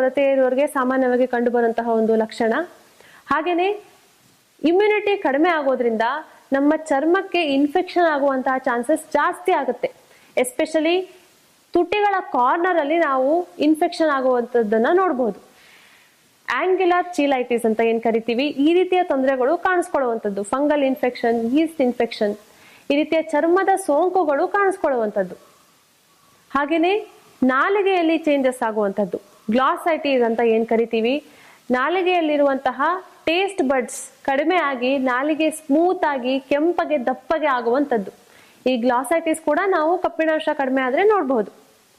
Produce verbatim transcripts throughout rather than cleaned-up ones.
ಕೊರತೆ ಇರುವವರಿಗೆ ಸಾಮಾನ್ಯವಾಗಿ ಕಂಡು ಬರುವಂತಹ ಒಂದು ಲಕ್ಷಣ. ಹಾಗೇನೆ ಇಮ್ಯುನಿಟಿ ಕಡಿಮೆ ಆಗೋದ್ರಿಂದ ನಮ್ಮ ಚರ್ಮಕ್ಕೆ ಇನ್ಫೆಕ್ಷನ್ ಆಗುವಂತಹ ಚಾನ್ಸಸ್ ಜಾಸ್ತಿ ಆಗುತ್ತೆ. ಎಸ್ಪೆಷಲಿ ತುಟಿಗಳ ಕಾರ್ನರ್ ಅಲ್ಲಿ ನಾವು ಇನ್ಫೆಕ್ಷನ್ ಆಗುವಂತದ್ದನ್ನ ನೋಡಬಹುದು. ಆಂಗ್ಯುಲರ್ ಚೀಲೈಟಿಸ್ ಅಂತ ಏನ್ ಕರಿತೀವಿ, ಈ ರೀತಿಯ ತೊಂದರೆಗಳು ಕಾಣಿಸ್ಕೊಳ್ಳುವಂಥದ್ದು. ಫಂಗಲ್ ಇನ್ಫೆಕ್ಷನ್, ಯೀಸ್ಟ್ ಇನ್ಫೆಕ್ಷನ್, ಈ ರೀತಿಯ ಚರ್ಮದ ಸೋಂಕುಗಳು ಕಾಣಿಸ್ಕೊಳ್ಳುವಂಥದ್ದು. ಹಾಗೇನೆ ನಾಲಿಗೆಯಲ್ಲಿ ಚೇಂಜಸ್ ಆಗುವಂಥದ್ದು, ಗ್ಲಾಸೈಟಿಸ್ ಅಂತ ಏನ್ ಕರಿತೀವಿ. ನಾಲಿಗೆಯಲ್ಲಿರುವಂತಹ ಟೇಸ್ಟ್ ಬಡ್ಸ್ ಕಡಿಮೆ ಆಗಿ ನಾಲಿಗೆ ಸ್ಮೂತ್ ಆಗಿ ಕೆಂಪಗೆ ದಪ್ಪಗೆ ಆಗುವಂಥದ್ದು. ಈ ಗ್ಲಾಸೈಟಿಸ್ ಕೂಡ ನಾವು ಕಬ್ಬಿಣಾಂಶ ಕಡಿಮೆ ಆದ್ರೆ ನೋಡಬಹುದು.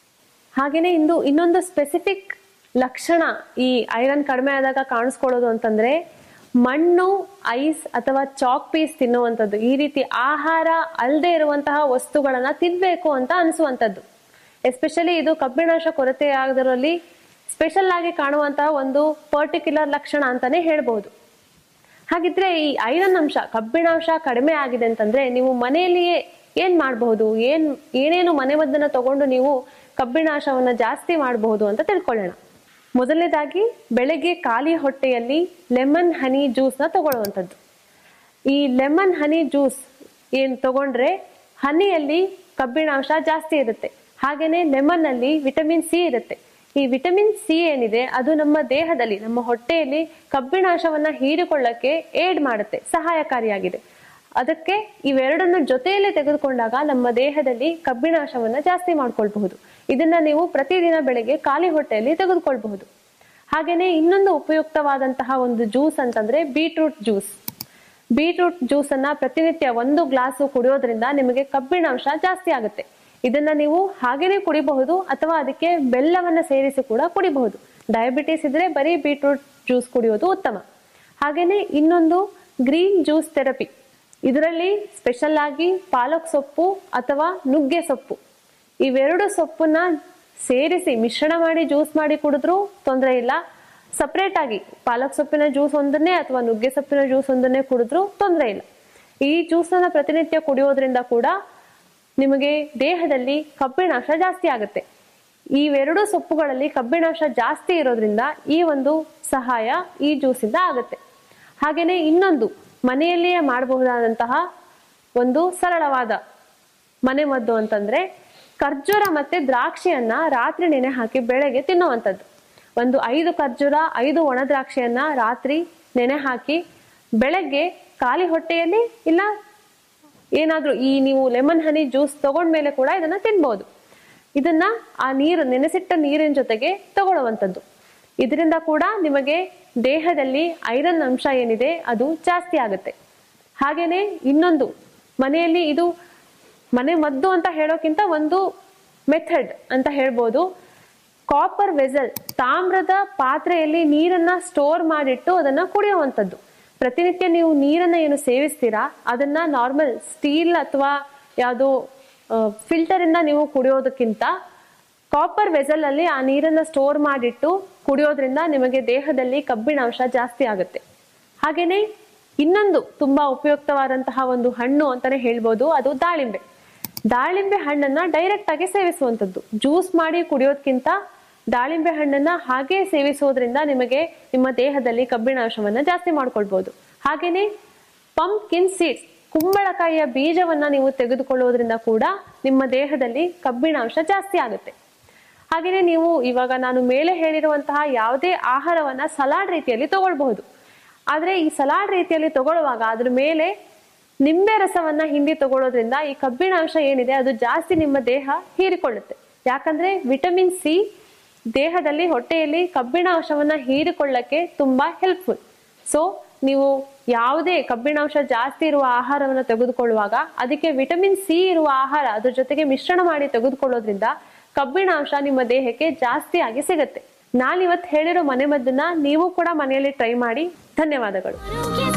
ಹಾಗೇನೆ ಇಂದು ಇನ್ನೊಂದು ಸ್ಪೆಸಿಫಿಕ್ ಲಕ್ಷಣ ಈ ಐರನ್ ಕಡಿಮೆ ಆದಾಗ ಕಾಣಿಸ್ಕೊಳ್ಳೋದು ಅಂತಂದ್ರೆ ಮಣ್ಣು, ಐಸ್ ಅಥವಾ ಚಾಕ್ ಪೀಸ್ ತಿನ್ನುವಂಥದ್ದು. ಈ ರೀತಿ ಆಹಾರ ಅಲ್ಲದೆ ಇರುವಂತಹ ವಸ್ತುಗಳನ್ನ ತಿನ್ಬೇಕು ಅಂತ ಅನಿಸುವಂಥದ್ದು. ಎಸ್ಪೆಷಲಿ ಇದು ಕಬ್ಬಿಣಾಂಶ ಕೊರತೆ ಆಗೋದ್ರಲ್ಲಿ ಸ್ಪೆಷಲ್ ಆಗಿ ಕಾಣುವಂತಹ ಒಂದು ಪರ್ಟಿಕ್ಯುಲರ್ ಲಕ್ಷಣ ಅಂತಾನೆ ಹೇಳ್ಬಹುದು. ಹಾಗಿದ್ರೆ ಈ ಐರನ್ ಅಂಶ, ಕಬ್ಬಿಣಾಂಶ ಕಡಿಮೆ ಆಗಿದೆ ಅಂತಂದ್ರೆ ನೀವು ಮನೆಯಲ್ಲಿಯೇ ಏನ್ ಮಾಡಬಹುದು, ಏನ್ ಏನೇನು ಮನೆಮದ್ದನ್ನ ತಗೊಂಡು ನೀವು ಕಬ್ಬಿಣಾಂಶವನ್ನ ಜಾಸ್ತಿ ಮಾಡಬಹುದು ಅಂತ ತಿಳ್ಕೊಳ್ಳೋಣ. ಮೊದಲನೇದಾಗಿ ಬೆಳಗ್ಗೆ ಖಾಲಿ ಹೊಟ್ಟೆಯಲ್ಲಿ ಲೆಮನ್ ಹನಿ ಜ್ಯೂಸ್ ನ ತಗೊಳ್ಳುವಂಥದ್ದು. ಈ ಲೆಮನ್ ಹನಿ ಜ್ಯೂಸ್ ಏನ್ ತಗೊಂಡ್ರೆ ಹನಿಯಲ್ಲಿ ಕಬ್ಬಿಣಾಂಶ ಜಾಸ್ತಿ ಇರುತ್ತೆ. ಹಾಗೇನೆ ಲೆಮನ್ ಅಲ್ಲಿ ವಿಟಮಿನ್ ಸಿ ಇರುತ್ತೆ. ಈ ವಿಟಮಿನ್ ಸಿ ಏನಿದೆ ಅದು ನಮ್ಮ ದೇಹದಲ್ಲಿ, ನಮ್ಮ ಹೊಟ್ಟೆಯಲ್ಲಿ ಕಬ್ಬಿಣಾಂಶವನ್ನ ಹೀರಿಕೊಳ್ಳಕ್ಕೆ ಏಡ್ ಮಾಡುತ್ತೆ, ಸಹಾಯಕಾರಿಯಾಗಿದೆ. ಅದಕ್ಕೆ ಇವೆರಡನ್ನು ಜೊತೆಯಲ್ಲಿ ತೆಗೆದುಕೊಂಡಾಗ ನಮ್ಮ ದೇಹದಲ್ಲಿ ಕಬ್ಬಿಣಾಂಶವನ್ನ ಜಾಸ್ತಿ ಮಾಡ್ಕೊಳ್ಬಹುದು. ಇದನ್ನ ನೀವು ಪ್ರತಿದಿನ ಬೆಳಗ್ಗೆ ಖಾಲಿ ಹೊಟ್ಟೆಯಲ್ಲಿ ತೆಗೆದುಕೊಳ್ಬಹುದು. ಹಾಗೇನೆ ಇನ್ನೊಂದು ಉಪಯುಕ್ತವಾದಂತಹ ಒಂದು ಜ್ಯೂಸ್ ಅಂತಂದ್ರೆ ಬೀಟ್ರೂಟ್ ಜ್ಯೂಸ್. ಬೀಟ್ರೂಟ್ ಜ್ಯೂಸ್ ಅನ್ನ ಪ್ರತಿನಿತ್ಯ ಒಂದು ಗ್ಲಾಸು ಕುಡಿಯೋದ್ರಿಂದ ನಿಮಗೆ ಕಬ್ಬಿಣಾಂಶ ಜಾಸ್ತಿ ಆಗುತ್ತೆ. ಇದನ್ನ ನೀವು ಹಾಗೇನೆ ಕುಡಿಬಹುದು ಅಥವಾ ಅದಕ್ಕೆ ಬೆಲ್ಲವನ್ನ ಸೇರಿಸಿ ಕೂಡ ಕುಡಿಬಹುದು. ಡಯಾಬಿಟಿಸ್ ಇದ್ರೆ ಬರೀ ಬೀಟ್ರೂಟ್ ಜ್ಯೂಸ್ ಕುಡಿಯೋದು ಉತ್ತಮ. ಹಾಗೇನೆ ಇನ್ನೊಂದು ಗ್ರೀನ್ ಜ್ಯೂಸ್ ಥೆರಪಿ. ಇದರಲ್ಲಿ ಸ್ಪೆಷಲ್ ಆಗಿ ಪಾಲಕ್ ಸೊಪ್ಪು ಅಥವಾ ನುಗ್ಗೆ ಸೊಪ್ಪು, ಇವೆರಡು ಸೊಪ್ಪನ್ನ ಸೇರಿಸಿ ಮಿಶ್ರಣ ಮಾಡಿ ಜ್ಯೂಸ್ ಮಾಡಿ ಕುಡಿದ್ರೂ ತೊಂದರೆ ಇಲ್ಲ. ಸಪರೇಟ್ ಆಗಿ ಪಾಲಕ್ ಸೊಪ್ಪಿನ ಜ್ಯೂಸ್ ಒಂದನ್ನೇ ಅಥವಾ ನುಗ್ಗೆ ಸೊಪ್ಪಿನ ಜ್ಯೂಸ್ ಒಂದನ್ನೇ ಕುಡಿದ್ರೂ ತೊಂದರೆ ಇಲ್ಲ. ಈ ಜ್ಯೂಸ್ ಅನ್ನ ಪ್ರತಿನಿತ್ಯ ಕುಡಿಯೋದ್ರಿಂದ ಕೂಡ ನಿಮಗೆ ದೇಹದಲ್ಲಿ ಕಬ್ಬಿಣಾಂಶ ಜಾಸ್ತಿ ಆಗುತ್ತೆ. ಇವೆರಡು ಸೊಪ್ಪುಗಳಲ್ಲಿ ಕಬ್ಬಿಣಾಂಶ ಜಾಸ್ತಿ ಇರೋದ್ರಿಂದ ಈ ಒಂದು ಸಹಾಯ ಈ ಜ್ಯೂಸ್ ಇಂದ ಆಗುತ್ತೆ. ಹಾಗೇನೆ ಇನ್ನೊಂದು ಮನೆಯಲ್ಲಿಯೇ ಮಾಡಬಹುದಾದಂತಹ ಒಂದು ಸರಳವಾದ ಮನೆ ಮದ್ದು ಅಂತಂದ್ರೆ ಖರ್ಜೂರ ಮತ್ತೆ ದ್ರಾಕ್ಷಿಯನ್ನ ರಾತ್ರಿ ನೆನೆ ಹಾಕಿ ಬೆಳಗ್ಗೆ ತಿನ್ನುವಂಥದ್ದು. ಒಂದು ಐದು ಖರ್ಜೂರ, ಐದು ಒಣ ದ್ರಾಕ್ಷಿಯನ್ನ ರಾತ್ರಿ ನೆನೆ ಹಾಕಿ ಬೆಳಗ್ಗೆ ಖಾಲಿ ಹೊಟ್ಟೆಯಲ್ಲಿ ಇಲ್ಲ ಏನಾದ್ರೂ ಈ ನೀವು ಲೆಮನ್ ಹನಿ ಜ್ಯೂಸ್ ತಗೊಂಡ್ಮೇಲೆ ಕೂಡ ಇದನ್ನ ತಿನ್ಬಹುದು. ಇದನ್ನ ಆ ನೀರು, ನೆನೆಸಿಟ್ಟ ನೀರಿನ ಜೊತೆಗೆ ತಗೊಳ್ಳುವಂಥದ್ದು. ಇದರಿಂದ ಕೂಡ ನಿಮಗೆ ದೇಹದಲ್ಲಿ ಐರನ್ ಅಂಶ ಏನಿದೆ ಅದು ಜಾಸ್ತಿ ಆಗುತ್ತೆ. ಹಾಗೇನೆ ಇನ್ನೊಂದು ಮನೆಯಲ್ಲಿ, ಇದು ಮನೆ ಮದ್ದು ಅಂತ ಹೇಳೋಕ್ಕಿಂತ ಒಂದು ಮೆಥಡ್ ಅಂತ ಹೇಳ್ಬೋದು. ಕಾಪರ್ ವೆಸಲ್, ತಾಮ್ರದ ಪಾತ್ರೆಯಲ್ಲಿ ನೀರನ್ನ ಸ್ಟೋರ್ ಮಾಡಿಟ್ಟು ಅದನ್ನ ಕುಡಿಯುವಂಥದ್ದು. ಪ್ರತಿನಿತ್ಯ ನೀವು ನೀರನ್ನ ಏನು ಸೇವಿಸ್ತೀರಾ ಅದನ್ನ ನಾರ್ಮಲ್ ಸ್ಟೀಲ್ ಅಥವಾ ಯಾವುದು ಫಿಲ್ಟರ್ ಇಂದ ನೀವು ಕುಡಿಯೋದಕ್ಕಿಂತ ಕಾಪರ್ ವೆಸಲ್ ಅಲ್ಲಿ ಆ ನೀರನ್ನ ಸ್ಟೋರ್ ಮಾಡಿಟ್ಟು ಕುಡಿಯೋದ್ರಿಂದ ನಿಮಗೆ ದೇಹದಲ್ಲಿ ಕಬ್ಬಿಣಾಂಶ ಜಾಸ್ತಿ ಆಗುತ್ತೆ. ಹಾಗೇನೆ ಇನ್ನೊಂದು ತುಂಬಾ ಉಪಯುಕ್ತವಾದಂತಹ ಒಂದು ಹಣ್ಣು ಅಂತಾನೆ ಹೇಳ್ಬೋದು, ಅದು ದಾಳಿಂಬೆ. ದಾಳಿಂಬೆ ಹಣ್ಣನ್ನ ಡೈರೆಕ್ಟ್ ಆಗಿ ಸೇವಿಸುವಂಥದ್ದು. ಜ್ಯೂಸ್ ಮಾಡಿ ಕುಡಿಯೋದ್ಕಿಂತ ದಾಳಿಂಬೆ ಹಣ್ಣನ್ನ ಹಾಗೆ ಸೇವಿಸೋದ್ರಿಂದ ನಿಮಗೆ ನಿಮ್ಮ ದೇಹದಲ್ಲಿ ಕಬ್ಬಿಣಾಂಶವನ್ನ ಜಾಸ್ತಿ ಮಾಡ್ಕೊಳ್ಬಹುದು. ಹಾಗೇನೆ ಪಂಪ್ಕಿನ್ ಸೀಡ್ಸ್, ಕುಂಬಳಕಾಯಿಯ ಬೀಜವನ್ನ ನೀವು ತೆಗೆದುಕೊಳ್ಳೋದ್ರಿಂದ ಕೂಡ ನಿಮ್ಮ ದೇಹದಲ್ಲಿ ಕಬ್ಬಿಣಾಂಶ ಜಾಸ್ತಿ ಆಗುತ್ತೆ. ಹಾಗೇನೆ ನೀವು ಇವಾಗ ನಾನು ಮೇಲೆ ಹೇಳಿರುವಂತಹ ಯಾವುದೇ ಆಹಾರವನ್ನ ಸಲಾಡ್ ರೀತಿಯಲ್ಲಿ ತಗೊಳ್ಬಹುದು. ಆದ್ರೆ ಈ ಸಲಾಡ್ ರೀತಿಯಲ್ಲಿ ತಗೊಳ್ಳುವಾಗ ಅದ್ರ ಮೇಲೆ ನಿಂಬೆ ರಸವನ್ನ ಹಿಂಡಿ ತಗೊಳ್ಳೋದ್ರಿಂದ ಈ ಕಬ್ಬಿಣಾಂಶ ಏನಿದೆ ಅದು ಜಾಸ್ತಿ ನಿಮ್ಮ ದೇಹ ಹೀರಿಕೊಳ್ಳುತ್ತೆ. ಯಾಕಂದ್ರೆ ವಿಟಮಿನ್ ಸಿ ದೇಹದಲ್ಲಿ, ಹೊಟ್ಟೆಯಲ್ಲಿ ಕಬ್ಬಿಣಾಂಶವನ್ನ ಹೀರಿಕೊಳ್ಳಕ್ಕೆ ತುಂಬಾ ಹೆಲ್ಪ್ಫುಲ್. ಸೊ ನೀವು ಯಾವುದೇ ಕಬ್ಬಿಣಾಂಶ ಜಾಸ್ತಿ ಇರುವ ಆಹಾರವನ್ನು ತೆಗೆದುಕೊಳ್ಳುವಾಗ ಅದಕ್ಕೆ ವಿಟಮಿನ್ ಸಿ ಇರುವ ಆಹಾರ ಅದ್ರ ಜೊತೆಗೆ ಮಿಶ್ರಣ ಮಾಡಿ ತೆಗೆದುಕೊಳ್ಳೋದ್ರಿಂದ ಕಬ್ಬಿಣಾಂಶ ನಿಮ್ಮ ದೇಹಕ್ಕೆ ಜಾಸ್ತಿ ಆಗಿ ಸಿಗುತ್ತೆ. ನಾನಿವತ್ತು ಹೇಳಿರೋ ಮನೆಮದ್ದನ್ನ ನೀವು ಕೂಡ ಮನೆಯಲ್ಲಿ ಟ್ರೈ ಮಾಡಿ. ಧನ್ಯವಾದಗಳು.